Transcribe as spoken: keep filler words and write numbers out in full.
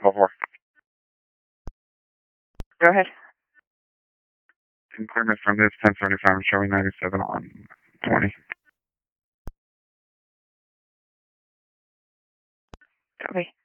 Before. Go ahead. Clearance from this ten seventy-five showing ninety-seven on twenty. Copy.